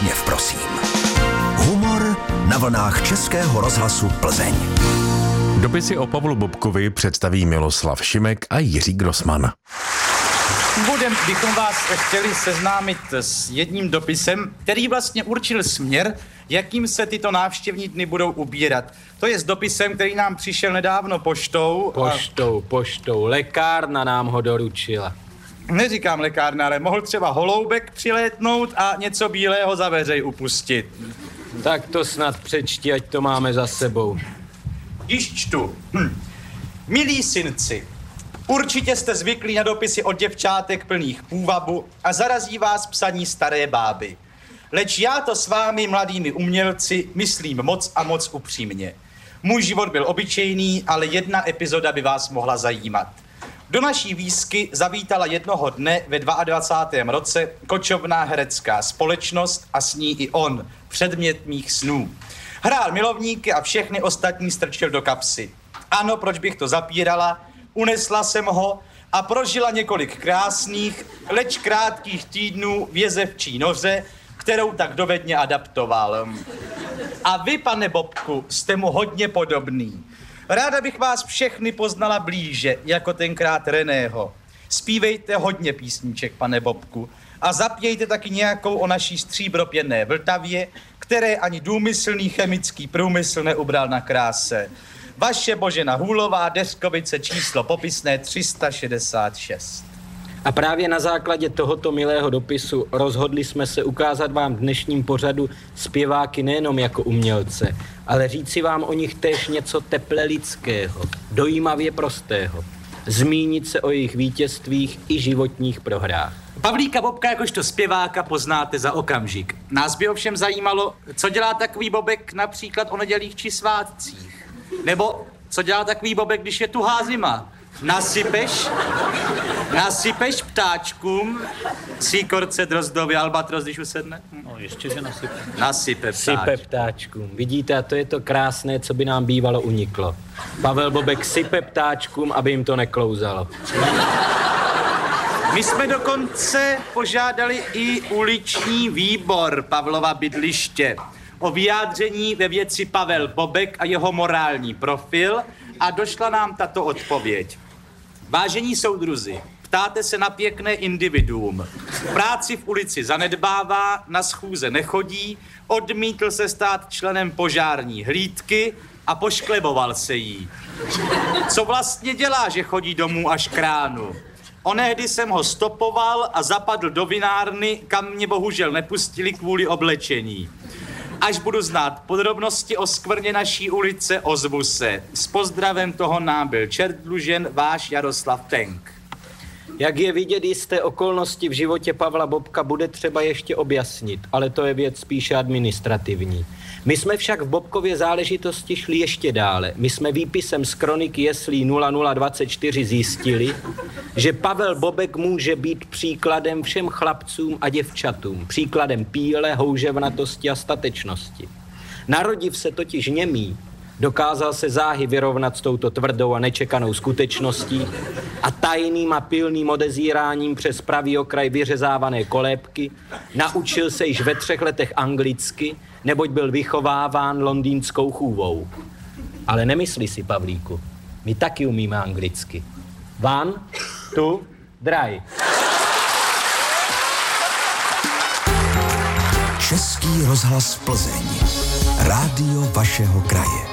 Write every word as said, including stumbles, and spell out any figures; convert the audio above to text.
úsměv, prosím. Humor na vlnách Českého rozhlasu Plzeň. Dopisy o Pavlu Bobkovi představí Miloslav Šimek a Jiří Grossman. Úvodem bychom vás chtěli seznámit s jedním dopisem, který vlastně určil směr, jakým se tyto návštěvní dny budou ubírat. To je s dopisem, který nám přišel nedávno poštou. Poštou, a... poštou. Lékárna nám ho doručila. Neříkám lékárna, ale mohl třeba holoubek přilétnout a něco bílého za veřej upustit. Tak to snad přečti, ať to máme za sebou. Již čtu. Hm. Milí synci, určitě jste zvyklí na dopisy od děvčátek plných půvabu a zarazí vás psaní staré báby. Leč já to s vámi, mladými umělci, myslím moc a moc upřímně. Můj život byl obyčejný, ale jedna epizoda by vás mohla zajímat. Do naší výsky zavítala jednoho dne ve dvacátém druhém roce kočovná herecká společnost a s ní i on, předmět mých snů. Hrál milovníky a všechny ostatní strčil do kapsy. Ano, proč bych to zapírala? Unesla jsem ho a prožila několik krásných, leč krátkých týdnů v jezevčí noře, kterou tak dovedně adaptoval. A vy, pane Bobku, jste mu hodně podobný. Ráda bych vás všechny poznala blíže, jako tenkrát Reného. Zpívejte hodně písniček, pane Bobku, a zapějte taky nějakou o naší stříbropěnné Vltavě, které ani důmyslný chemický průmysl neubral na kráse. Vaše Božena Hůlová, Deřkovice, číslo popisné tři sta šedesát šest. A právě na základě tohoto milého dopisu rozhodli jsme se ukázat vám v dnešním pořadu zpěváky nejenom jako umělce, ale říci vám o nich též něco teple lidského, dojímavě prostého. Zmínit se o jejich vítězstvích i životních prohrách. Pavlíka Bobka jakožto zpěváka poznáte za okamžik. Nás by ovšem zajímalo, co dělá takový Bobek například o nedělích či svátcích. Nebo co dělá takový Bobek, když je tuhá zima. Nasypeš, nasypeš ptáčkům, síkorce, drozdovi, albatros, když usedne? No, ještě, že nasype. Nasype ptáčkům. Sype ptáčkům. Vidíte, a to je to krásné, co by nám bývalo uniklo. Pavel Bobek sype ptáčkům, aby jim to neklouzalo. My jsme dokonce požádali i uliční výbor Pavlova bydliště o vyjádření ve věci Pavel Bobek a jeho morální profil a došla nám tato odpověď. Vážení soudruzi, ptáte se na pěkné individuum. Práci v ulici zanedbává, na schůze nechodí, odmítl se stát členem požární hlídky a poškleboval se jí. Co vlastně dělá, že chodí domů až k ránu? Onehdy jsem ho stopoval a zapadl do vinárny, kam mě bohužel nepustili kvůli oblečení. Až budu znát podrobnosti o skvrně naší ulice, ozvu se. S pozdravem toho nám byl čert dlužen, váš Jaroslav Tenk. Jak je vidět, jisté okolnosti v životě Pavla Bobka bude třeba ještě objasnit, ale to je věc spíše administrativní. My jsme však v Bobkově záležitosti šli ještě dále. My jsme výpisem z kroniky jeslí nula nula dvacet čtyři zjistili, že Pavel Bobek může být příkladem všem chlapcům a děvčatům, příkladem píle, houževnatosti a statečnosti. Narodiv se totiž němý, dokázal se záhy vyrovnat s touto tvrdou a nečekanou skutečností a tajným a pilným odezíráním přes pravý okraj vyřezávané kolébky naučil se již ve třech letech anglicky, neboť byl vychováván londýnskou chůvou. Ale nemysli si, Pavlíku, my taky umíme anglicky. One, two, dry. Český rozhlas Plzeň. Rádio vašeho kraje.